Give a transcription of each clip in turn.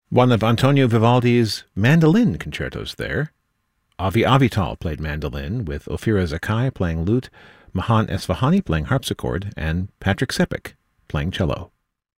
One of Antonio Vivaldi's mandolin concertos there. Avi Avital played mandolin, with Ophira Zakai playing lute, Mahan Esfahani playing harpsichord, and Patrick Sepik playing cello.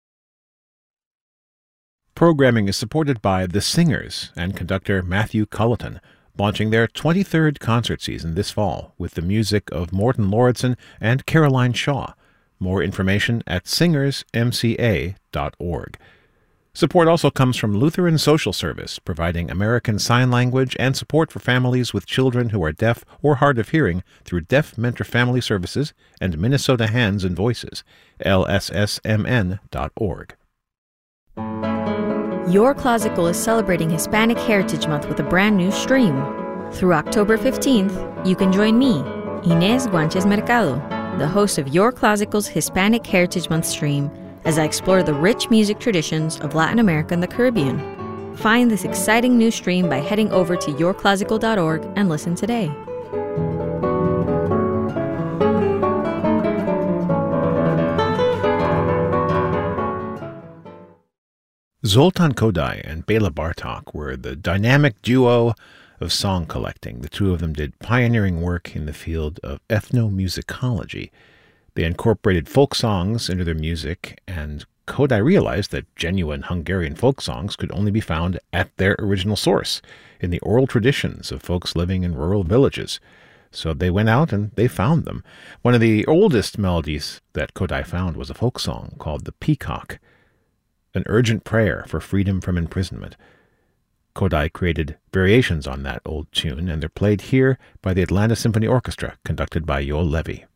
Programming is supported by The Singers and conductor Matthew Culleton, launching their 23rd concert season this fall with the music of Morton Lauridsen and Caroline Shaw. More information at singersmca.org. Support also comes from Lutheran Social Service, providing American Sign Language and support for families with children who are deaf or hard of hearing through Deaf Mentor Family Services and Minnesota Hands and Voices, lssmn.org. Your Classical is celebrating Hispanic Heritage Month with a brand new stream. Through October 15th, you can join me, Inés Guanches Mercado, the host of Your Classical's Hispanic Heritage Month stream, as I explore the rich music traditions of Latin America and the Caribbean. Find this exciting new stream by heading over to yourclassical.org and listen today. Zoltan Kodály and Béla Bartók were the dynamic duo of song collecting. The two of them did pioneering work in the field of ethnomusicology. They incorporated folk songs into their music, and Kodály realized that genuine Hungarian folk songs could only be found at their original source, in the oral traditions of folks living in rural villages. So they went out and they found them. One of the oldest melodies that Kodály found was a folk song called The Peacock, an urgent prayer for freedom from imprisonment. Kodály created variations on that old tune, and they're played here by the Atlanta Symphony Orchestra, conducted by Yoel Levy.